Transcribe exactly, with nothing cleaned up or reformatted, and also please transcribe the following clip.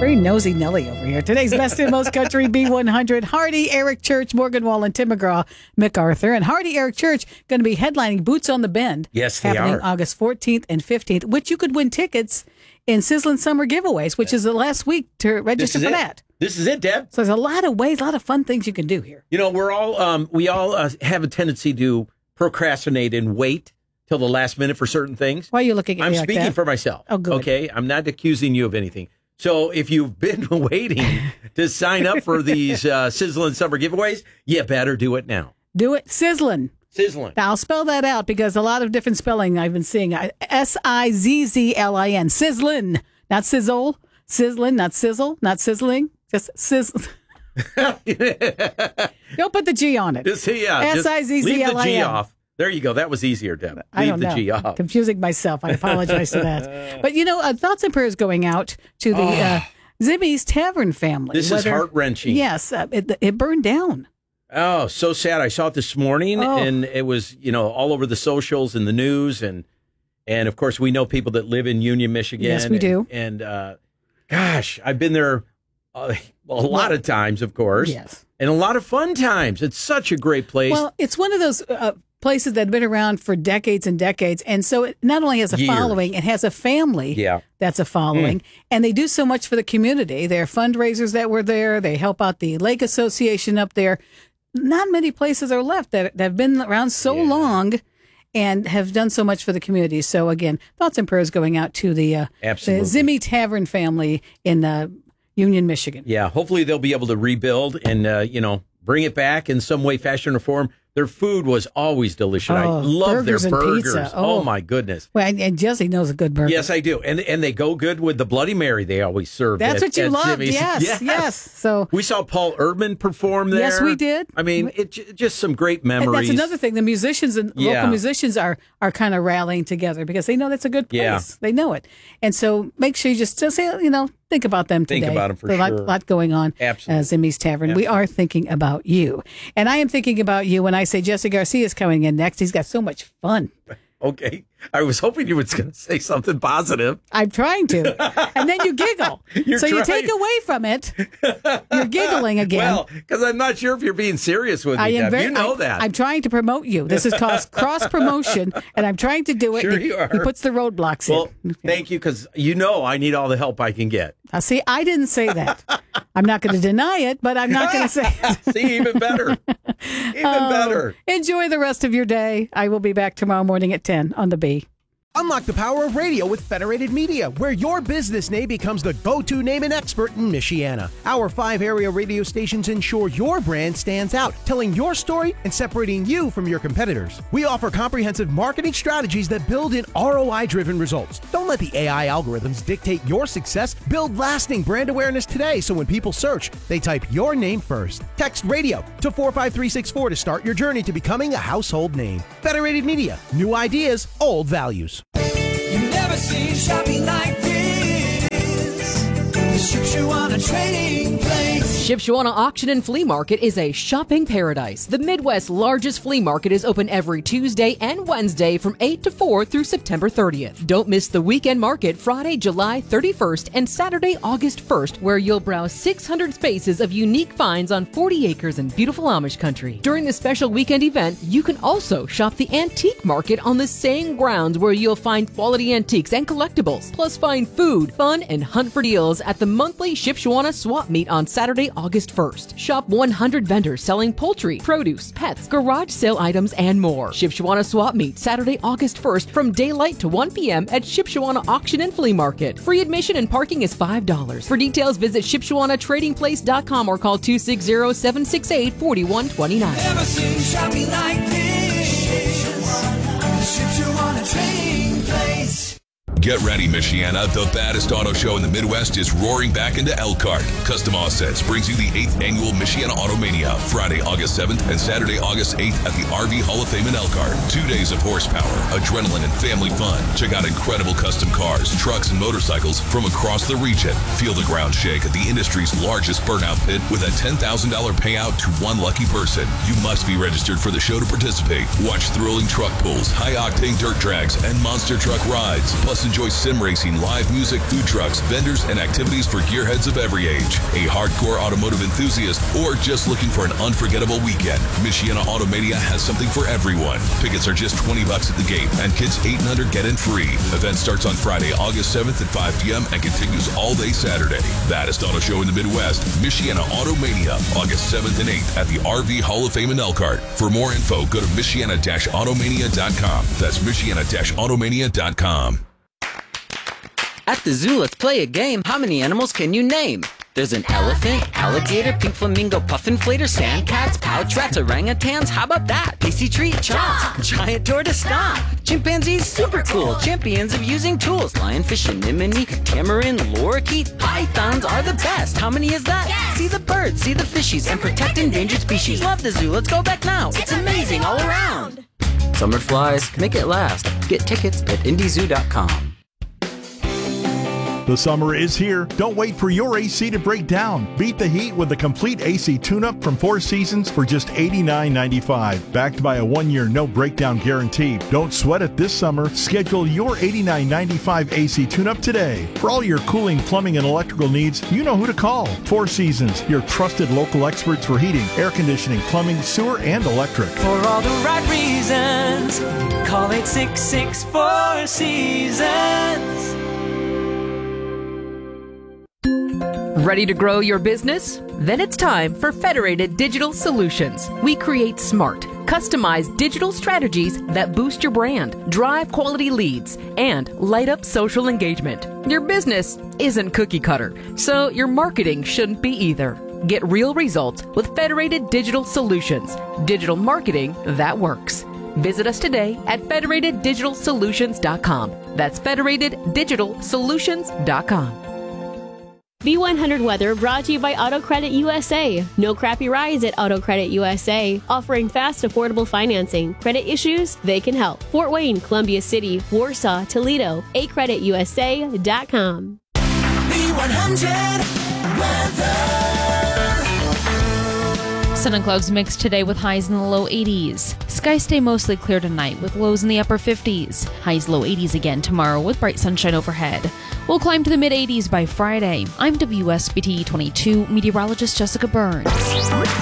Very nosy Nelly over here. Today's Best in Most Country B one hundred. Hardy, Eric Church, Morgan Wallen, Tim McGraw, MacArthur. And Hardy, Eric Church going to be headlining Boots on the Bend. Yes, they happening are. August fourteenth and fifteenth, which you could win tickets in Sizzling Summer Giveaways, which is the last week to register for it. that. This is it, Deb. So there's a lot of ways, a lot of fun things you can do here. You know, we're all, um, we all uh, have a tendency to procrastinate and wait till the last minute for certain things. Why are you looking at I'm me like speaking that? for myself. Oh, good. Okay? I'm not accusing you of anything. So if you've been waiting to sign up for these uh, Sizzling Summer Giveaways, you better do it now. Do it. Sizzling. Sizzling. Now, I'll spell that out because a lot of different spelling I've been seeing. S I Z Z L I N. Sizzlin'. Not sizzle. Sizzling. Not sizzle. Not sizzling. Just sizzle. Don't put the G on it. Just, yeah, S I Z Z L I N. Leave the G off. There you go. That was easier, Deb. Leave I don't the know. G off. Confusing myself. I apologize for that. But, you know, uh, thoughts and prayers going out to the Oh. uh, Zimmy's Tavern family. This is Whether- heart-wrenching. Yes. Uh, it, it burned down. Oh, so sad. I saw it this morning, Oh. and it was, you know, all over the socials and the news. And, and of course, we know people that live in Union, Michigan. Yes, we and, do. And, uh, gosh, I've been there uh, a lot of times, of course. Yes. And a lot of fun times. It's such a great place. Well, it's one of those uh, places that have been around for decades and decades. And so it not only has a Years. following, it has a family Yeah. that's a following. And they do so much for the community. There are fundraisers that were there. They help out the Lake Association up there. Not many places are left that, that have been around so Yeah. long and have done so much for the community. So, again, thoughts and prayers going out to the, uh, the Absolutely. Zimmy Tavern family in uh, Union, Michigan. Yeah, hopefully they'll be able to rebuild and, uh, you know, bring it back in some way, fashion, or form. Their food was always delicious. I Oh, love their burgers and burgers. pizza. Oh. Oh. my goodness. Well, and, and Jesse knows a good burger. Yes, I do. And and they go good with the Bloody Mary they always serve. That's at- what you at loved. Zimmy's. Yes, yes. So We saw Paul Erdman perform there. Yes, we did. I mean, it j- just some great and memories. that's another thing. The musicians and Yeah. local musicians are are kind of rallying together because they know that's a good place. Yeah. They know it. And so make sure you just, just say, you know, think about them today. Think about 'em for There's a sure. lot, lot going on Absolutely. at Zimmy's Tavern. We are thinking about you. And I am thinking about you when I say Jesse Garcia is coming in next. He's got so much fun. Okay. I was hoping you were going to say something positive. I'm trying to. And then you giggle. You're so you trying- take away from it. You're giggling again. Well, because I'm not sure if you're being serious with me, I am Deb. very, You know I, that. I'm trying to promote you. This is called cross promotion, and I'm trying to do it. Sure He- you are. He puts the roadblocks well, in. thank you, because you know I need all the help I can get. Now, see, I didn't say that. I'm not going to deny it, but I'm not going to say it. See, even better. Even Oh, better. Enjoy the rest of your day. I will be back tomorrow morning at ten on the B. Unlock the power of radio with Federated Media, where your business name becomes the go-to name and expert in Michiana. Our five area radio stations ensure your brand stands out, telling your story and separating you from your competitors. We offer comprehensive marketing strategies that build in R O I-driven results. Don't let the A I algorithms dictate your success. Build lasting brand awareness today so when people search, they type your name first. Text radio to four five three six four to start your journey to becoming a household name. Federated Media, new ideas, old values. You've never seen shopping like this. The Shipshewana Trading Place. Shipshewana Auction and Flea Market is a shopping paradise. The Midwest's largest flea market is open every Tuesday and Wednesday from eight to four through September thirtieth. Don't miss the weekend market Friday, July thirty-first and Saturday, August first, where you'll browse six hundred spaces of unique finds on forty acres in beautiful Amish country. During the special weekend event, you can also shop the antique market on the same grounds where you'll find quality antiques and collectibles, plus find food, fun, and hunt for deals at the monthly Shipshewana Swap Meet on Saturday, August first. Shop one hundred vendors selling poultry, produce, pets, garage sale items, and more. Shipshewana Swap Meet, Saturday, August first from daylight to one p.m. at Shipshewana Auction and Flea Market. Free admission and parking is five dollars. For details, visit Shipshewana Trading Place dot com or call two six zero, seven six eight, four one two nine. Never seen shopping like this. The Shipshewana Trading Place. Get ready, Michiana. The baddest auto show in the Midwest is roaring back into Elkhart. Custom Offsets brings you the eighth annual Michiana Automania, Friday, August seventh and Saturday, August eighth at the R V Hall of Fame in Elkhart. Two days of horsepower, adrenaline, and family fun. Check out incredible custom cars, trucks, and motorcycles from across the region. Feel the ground shake at the industry's largest burnout pit with a ten thousand dollars payout to one lucky person. You must be registered for the show to participate. Watch thrilling truck pulls, high-octane dirt drags, and monster truck rides. Plus, enjoy sim racing, live music, food trucks, vendors, and activities for gearheads of every age. A hardcore automotive enthusiast or just looking for an unforgettable weekend, Michiana Automania has something for everyone. Tickets are just twenty bucks at the gate, and kids eight and under get in free. Event starts on Friday, August seventh at five p.m. and continues all day Saturday. Baddest auto show in the Midwest, Michiana Automania, August seventh and eighth at the R V Hall of Fame in Elkhart. For more info, go to Michiana Automania dot com. That's Michiana Automania dot com. At the zoo, let's play a game. How many animals can you name? There's an elephant, alligator, pink flamingo, puffin flater, sand cats, pouch rats, orangutans. How about that? Pacey treat, chomps, giant tortoise, stomp. Chimpanzees, super cool, champions of using tools. Lionfish, anemone, tamarin, lorikeet. Pythons are the best. How many is that? Yes. See the birds, see the fishies, and protect endangered species. Love the zoo. Let's go back now. It's amazing all around. Summer flies, make it last. Get tickets at indy zoo dot com. The summer is here. Don't wait for your A C to break down. Beat the heat with a complete A C tune-up from Four Seasons for just eighty-nine ninety-five. Backed by a one-year no-breakdown guarantee. Don't sweat it this summer. Schedule your eighty-nine ninety-five A C tune-up today. For all your cooling, plumbing, and electrical needs, you know who to call. Four Seasons, your trusted local experts for heating, air conditioning, plumbing, sewer, and electric. For all the right reasons, call eight six six, four seasons. Ready to grow your business? Then it's time for Federated Digital Solutions. We create smart, customized digital strategies that boost your brand, drive quality leads, and light up social engagement. Your business isn't cookie cutter, so your marketing shouldn't be either. Get real results with Federated Digital Solutions. Digital marketing that works. Visit us today at federated digital solutions dot com. That's federated digital solutions dot com. B one hundred Weather brought to you by Auto Credit U S A. No crappy rides at Auto Credit U S A. Offering fast, affordable financing. Credit issues? They can help. Fort Wayne, Columbia City, Warsaw, Toledo. a credit u s a dot com. B one hundred Weather. Sun and clouds mixed today with highs in the low eighties. Skies stay mostly clear tonight with lows in the upper fifties. Highs low eighties again tomorrow with bright sunshine overhead. We'll climb to the mid eighties by Friday. I'm W S B T twenty-two meteorologist Jessica Burns.